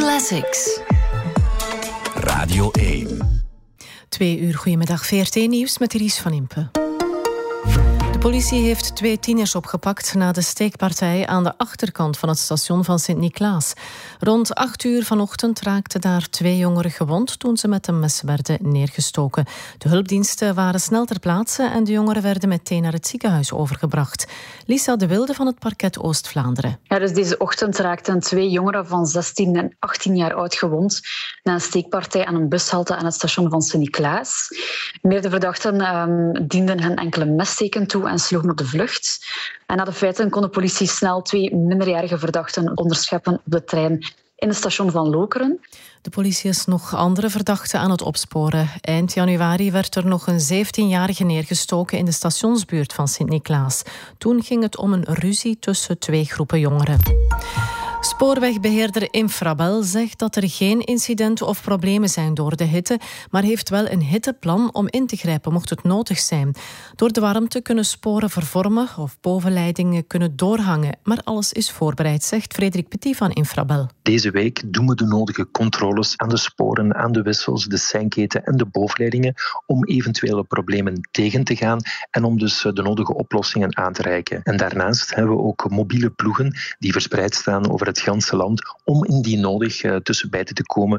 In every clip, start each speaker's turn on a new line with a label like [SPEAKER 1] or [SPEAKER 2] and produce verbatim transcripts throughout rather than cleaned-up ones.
[SPEAKER 1] Classics.
[SPEAKER 2] Radio één.
[SPEAKER 3] Twee uur, goedemiddag. V R T-nieuws met Iris van Impe. De politie heeft twee tieners opgepakt na de steekpartij aan de achterkant van het station van Sint-Niklaas. Rond acht uur vanochtend raakten daar twee jongeren gewond toen ze met een mes werden neergestoken. De hulpdiensten waren snel ter plaatse en de jongeren werden meteen naar het ziekenhuis overgebracht. Lisa de Wilde van het parket Oost-Vlaanderen.
[SPEAKER 4] Ja, dus deze ochtend raakten twee jongeren van zestien en achttien jaar oud gewond na een steekpartij aan een bushalte aan het station van Sint-Niklaas. Meerdere verdachten um, dienden hen enkele messteken toe en sloegen op de vlucht. En na de feiten kon de politie snel twee minderjarige verdachten onderscheppen op de trein in het station van Lokeren.
[SPEAKER 3] De politie is nog andere verdachten aan het opsporen. Eind januari werd er nog een zeventienjarige neergestoken in de stationsbuurt van Sint-Niklaas. Toen ging het om een ruzie tussen twee groepen jongeren. Spoorwegbeheerder Infrabel zegt dat er geen incidenten of problemen zijn door de hitte, maar heeft wel een hitteplan om in te grijpen mocht het nodig zijn. Door de warmte kunnen sporen vervormen of bovenleidingen kunnen doorhangen, maar alles is voorbereid, zegt Frederik Petit van Infrabel.
[SPEAKER 5] Deze week doen we de nodige controles aan de sporen, aan de wissels, de seinketen en de bovenleidingen om eventuele problemen tegen te gaan en om dus de nodige oplossingen aan te reiken. En daarnaast hebben we ook mobiele ploegen die verspreid staan over het ganse land om indien nodig uh, tussen beiden te komen.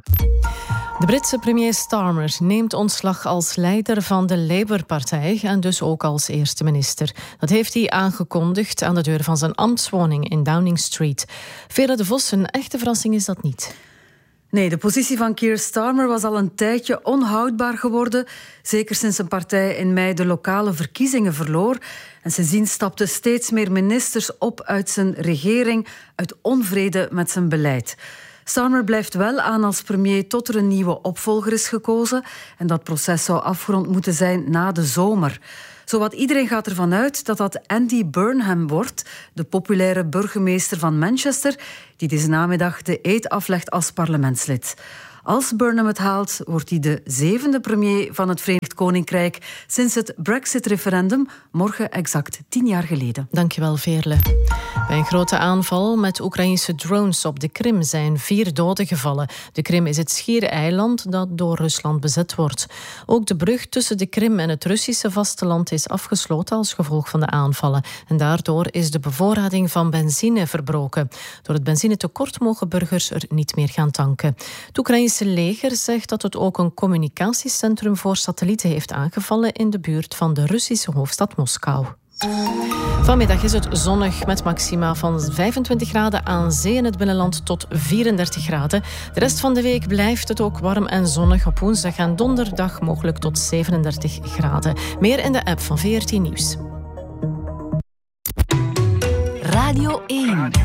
[SPEAKER 3] De Britse premier Starmer neemt ontslag als leider van de Labour-partij en dus ook als eerste minister. Dat heeft hij aangekondigd aan de deur van zijn ambtswoning in Downing Street. Vera de Vos, een echte verrassing is dat niet.
[SPEAKER 6] Nee, de positie van Keir Starmer was al een tijdje onhoudbaar geworden. Zeker sinds zijn partij in mei de lokale verkiezingen verloor. En sindsdien stapten steeds meer ministers op uit zijn regering uit onvrede met zijn beleid. Starmer blijft wel aan als premier tot er een nieuwe opvolger is gekozen. En dat proces zou afgerond moeten zijn na de zomer. Zowat iedereen gaat ervan uit dat dat Andy Burnham wordt, de populaire burgemeester van Manchester, die deze namiddag de eed aflegt als parlementslid. Als Burnham het haalt, wordt hij de zevende premier van het Verenigd Koninkrijk sinds het Brexit-referendum, morgen exact tien jaar geleden.
[SPEAKER 3] Dankjewel, Veerle. Bij een grote aanval met Oekraïnse drones op de Krim zijn vier doden gevallen. De Krim is het schiereiland dat door Rusland bezet wordt. Ook de brug tussen de Krim en het Russische vasteland is afgesloten als gevolg van de aanvallen. En daardoor is de bevoorrading van benzine verbroken. Door het benzinetekort mogen burgers er niet meer gaan tanken. Het Oekraïnse Het leger zegt dat het ook een communicatiecentrum voor satellieten heeft aangevallen in de buurt van de Russische hoofdstad Moskou. Vanmiddag is het zonnig met maxima van vijfentwintig graden aan zee in het binnenland tot vierendertig graden. De rest van de week blijft het ook warm en zonnig. Op woensdag en donderdag mogelijk tot zevenendertig graden. Meer in de app van V R T Nieuws.
[SPEAKER 1] Radio één.